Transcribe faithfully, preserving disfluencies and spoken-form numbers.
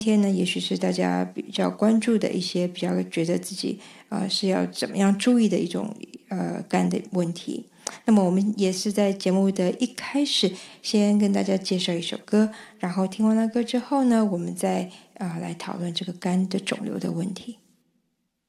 天呢，也许是大家比较关注的一些，比较觉得自己呃是要怎么样注意的一种呃肝的问题。那么我们也是在节目的一开始，先跟大家介绍一首歌，然后听完了歌之后呢，我们再啊、呃来讨论这个肝的肿瘤的问题。